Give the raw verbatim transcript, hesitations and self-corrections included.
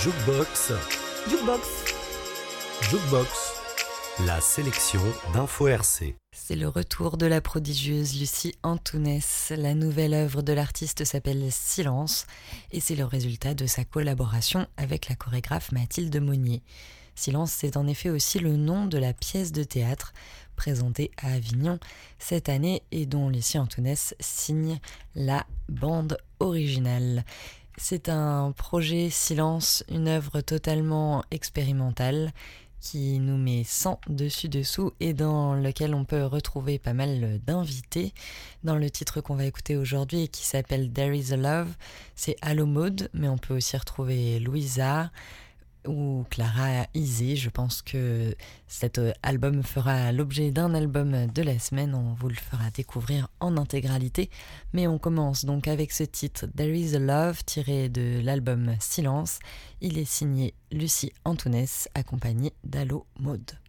Jukebox, Jukebox. Jukebox, la sélection d'Info R C. C'est le retour de la prodigieuse Lucie Antounès. La nouvelle œuvre de l'artiste s'appelle Silence et c'est le résultat de sa collaboration avec la chorégraphe Mathilde Monnier. Silence, c'est en effet aussi le nom de la pièce de théâtre présentée à Avignon cette année et dont Lucie Antounès signe la bande originale. C'est un projet Silence, une œuvre totalement expérimentale qui nous met sans dessus-dessous et dans lequel on peut retrouver pas mal d'invités. Dans le titre qu'on va écouter aujourd'hui et qui s'appelle There is a Love, c'est Allo Mode, mais on peut aussi retrouver Louisa ou Clara Isé. Je pense que cet album fera l'objet d'un album de la semaine, on vous le fera découvrir en intégralité. Mais on commence donc avec ce titre There is a Love tiré de l'album Silence. Il est signé Lucie Antounès accompagnée d'Allo Mode.